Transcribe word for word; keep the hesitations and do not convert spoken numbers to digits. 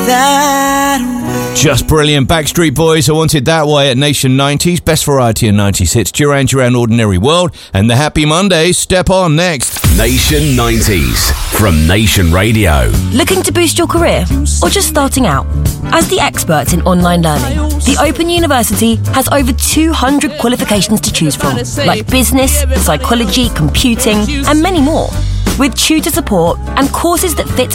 that way. Just brilliant. Backstreet Boys, I Want It That Way at Nation nineties. Best variety in nineties hits. Duran Duran, Ordinary World. And the Happy Mondays. Step on next. Nation nineties from Nation Radio. Looking to boost your career or just starting out? As the experts in online learning, the Open University has over two hundred qualifications to choose from, like business, psychology, computing, and many more. With tutor support and courses that fit